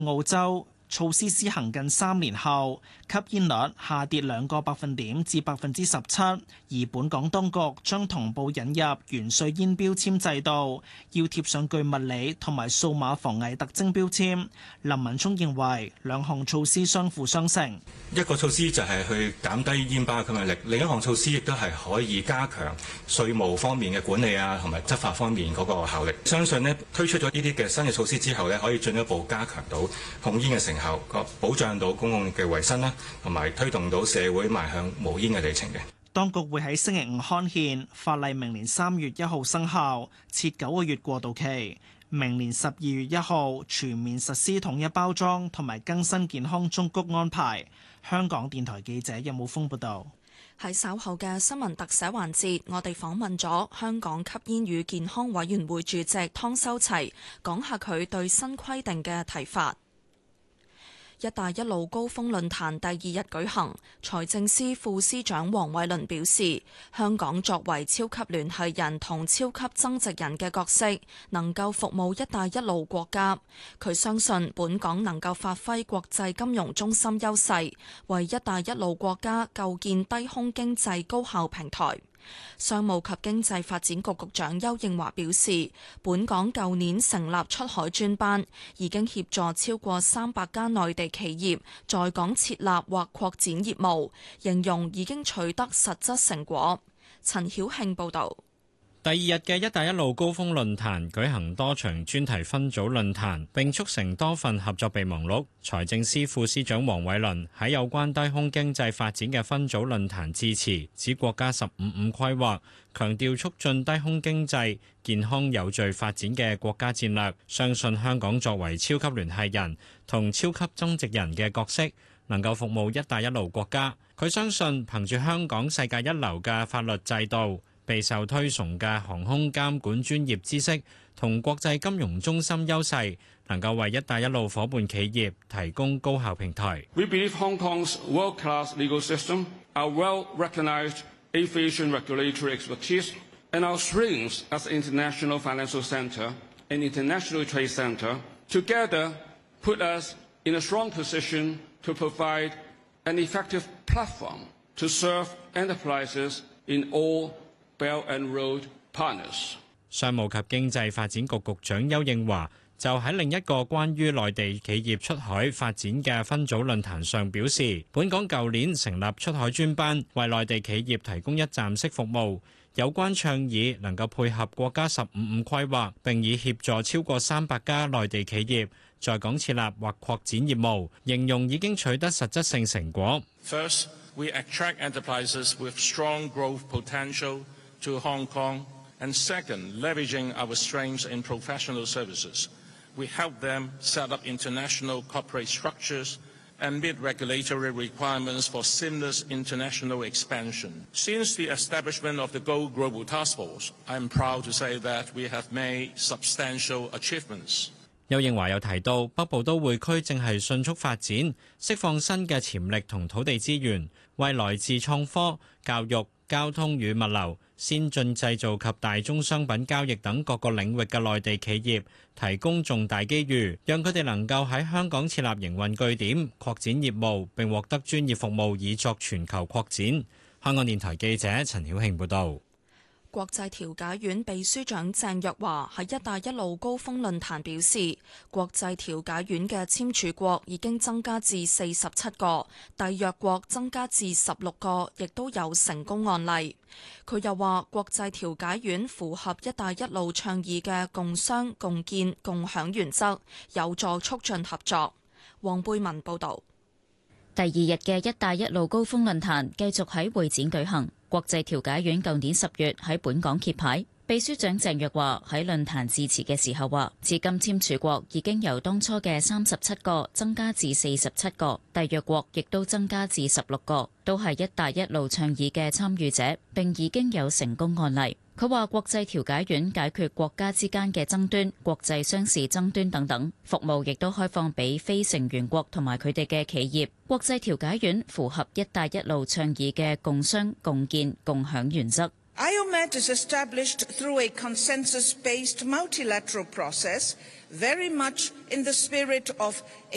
澳洲措施施行近3年後，吸煙率下跌2個百分點至17%，而本港當局將同步引入原稅煙標籤制度，要貼上具物理同埋數碼防偽特徵標籤。林文聰認為兩項措施相輔相成， 一個措施就係去減低煙包嘅吸引力，另一項措施亦都係可以加強稅務方面嘅管理啊，同埋執法方面嗰個效力。相信呢推出咗呢啲嘅新嘅措施之後呢，可以進一步加強到控煙嘅成效，保障到公共嘅衛生啦，同埋推動到社會邁向無煙嘅里程嘅。 當局會喺星期5刊憲，法例明年3月1號生效，設9個月過渡期。明年12月1號全面實施統一包裝同埋更新健康忠告安排。香港電台記者任武峯報導。 喺稍後嘅新聞特寫環節，我哋訪問咗香港吸煙與健康委員會主席湯修齊，講下佢對新規定嘅睇法。一帶一路高峰論壇第2日舉行，財政司副司長黃偉綸表示，香港作為超級聯繫人同超級增值人嘅角色，能夠服務一帶一路國家。佢相信本港能夠發揮國際金融中心優勢，為一帶一路國家構建低空經濟高效平台。商務及經濟發展局局長邱應華表示，本港舊年成立出海專班，已經協助超過300間內地企業在港設立或擴展業務，形容已經取得實質成果。陳曉慶報導。 第2日嘅一帶一路高峰論壇舉行多場專題分組論壇，並促成多份合作備忘錄。財政司副司長黃偉綸喺有關低空經濟發展嘅分組論壇致辭，指國家15-5規劃強調促進低空經濟健康有序發展嘅國家戰略，相信香港作為超級聯繫人同超級增值人嘅角色，能夠服務一帶一路國家。佢相信憑住香港世界一流嘅法律制度、備受推崇嘅航空監管專業知識同國際金融中心優勢，能夠為一帶一路伙伴企業提供高效平台。 We believe Hong Kong's world-class legal system, our well-recognized aviation regulatory expertise, and our strengths as an international financial center and international trade center together put us in a strong position to provide an effective platform to serve enterprises in all Belt and Road partners。 商務及經濟發展局局長邱應華就喺另一個關於內地企業出海發展嘅分組論壇上表示，本港舊年成立出海專班，為內地企業提供一站式服務。有關倡議能夠配合國家15-5規劃，並以協助超過300家內地企業在港設立或擴展業務，形容已經取得實質性成果。 First, we attract enterprises with strong growth potential to Hong Kong, and second, leveraging our strengths in professional services, we help them set up international corporate structures and meet regulatory requirements for seamless international expansion. Since the establishment of the Go Global Task Force, I am proud to say that we have made substantial achievements. 邱應華又提到，北部都會區正係迅速發展，釋放新嘅潛力同土地資源，為來自創科、教育、交通與物流、先進製造及大宗商品交易等各個領域嘅內地企業提供重大機遇，讓佢哋能夠喺香港設立營運據點、擴展業務，並獲得專業服務以作全球擴展。香港電台記者陳曉慶報導。 國際調解院秘書長鄭若驊喺一帶一路高峰論壇表示，國際調解院嘅簽署國已經增加至47個，締約國增加至16個，亦都有成功案例。佢又話，國際調解院符合一帶一路倡議嘅共商、共建、共享原則，有助促進合作。黃貝文報導。 第2日嘅一帶一路高峰論壇繼續喺會展舉行。國際調解院舊年10月喺本港揭牌，秘書長鄭若驊喺論壇致辭嘅時候話，至今簽署國已經由當初嘅37個增加至47個，締約國亦都增加至16個，都係一帶一路倡議嘅參與者，並已經有成功案例。佢話國際調解院解決國家之間嘅爭端、國際商事爭端等等，服務亦都開放俾非成員國同埋佢哋嘅企業。國際調解院符合一帶一路倡議嘅共商、共建、共享原則。 IOMET is established through a consensus-based multilateral process, very much in the spirit of